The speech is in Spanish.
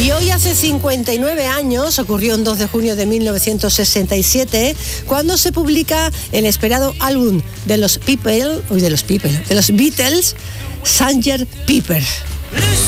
Y hoy hace 59 años, ocurrió el 2 de junio de 1967, cuando se publica el esperado álbum de los Beatles, Sgt. Pepper.